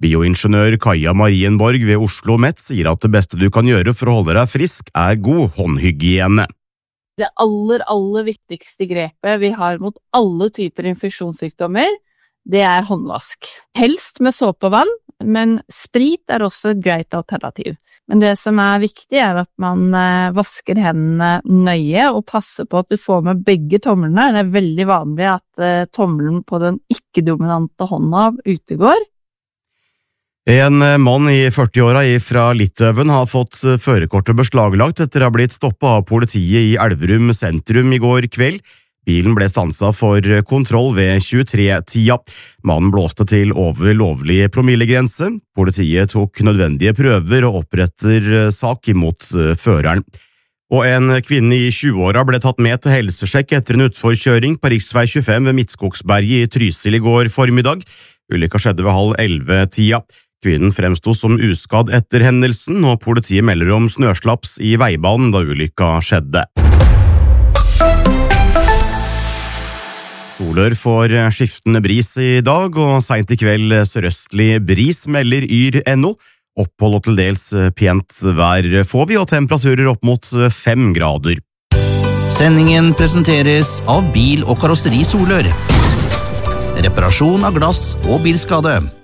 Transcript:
Bioingeniør Kaja Marienborg ved Oslo Met sier at det beste du kan gjøre for å holde deg frisk god håndhygiene. Det aller viktigste grepet vi har mot alle typer infeksjonssykdommer, det håndvask. Helst med såpe og vann, men sprit også et greit alternativ. Men det som viktig at man vasker hendene nøye og passer på at du får med begge tommelene. Det veldig vanlig at tommelen på den ikke-dominante hånda utegår. En mann i 40-åra fra Litauen har fått førerkortet beslaglagt etter å ha blitt stoppet av politiet i Elverum sentrum i går kveld. Bilen ble stanset for kontroll ved 23-tida. Mannen blåste til over lovlig promillegrense. Politiet tok nødvendige prøver og oppretter sak imot føreren. Og en kvinne i 20-åra ble tatt med til helsesjekk etter en utforkjøring på riksvei 25 ved Midtskogsberget i Trysil i går formiddag. Ulykka skjedde ved 10:30-tida. Kvinnen fremsto som uskadd etter hendelsen, og politiet melder om snøslaps i veibanen da ulykka skjedde. Solør får skiftende bris i dag, og sent i kveld sørøstlig bris, melder Yr.no. Opphold og til dels pent vær får vi, og temperaturer opp mot 5 grader. Sendingen presenteres av Bil- og Karosseri Solør. Reparasjon av glass og bilskade.